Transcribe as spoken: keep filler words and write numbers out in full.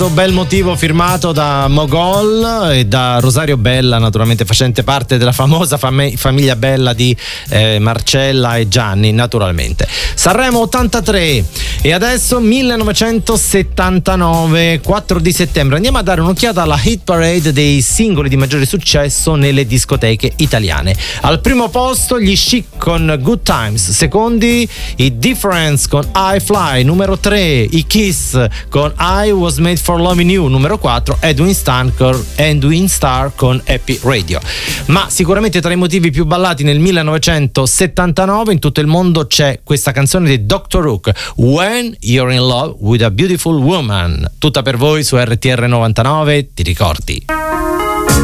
Bel motivo firmato da Mogol e da Rosario Bella, naturalmente facente parte della famosa fam- famiglia Bella di eh, Marcella e Gianni, naturalmente. Sanremo ottantatré e adesso millenovecentosettantanove, quattro di settembre. Andiamo a dare un'occhiata alla hit parade dei singoli di maggiore successo nelle discoteche italiane. Al primo posto gli Chic con Good Times, secondi i Difference con I Fly, numero tre i Kiss con I Was Made for Loving You, numero quattro Edwin Starr con, Edwin Starr con Happy Radio. Ma sicuramente tra i motivi più ballati nel millenovecentosettantanove in tutto il mondo c'è questa canzone di doctor Hook, When You're in Love with a Beautiful Woman, tutta per voi su R T R novantanove, ti ricordi?